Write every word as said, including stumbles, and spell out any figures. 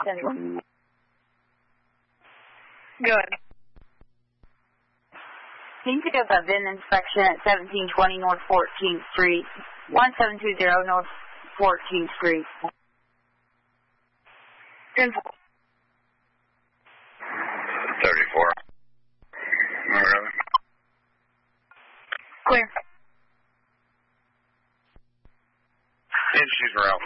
ten. Go ahead. Can you pick up a V I N inspection at seventeen twenty North fourteenth Street, one seven two zero North fourteenth Street? ten. thirty-four. Clear. And she's around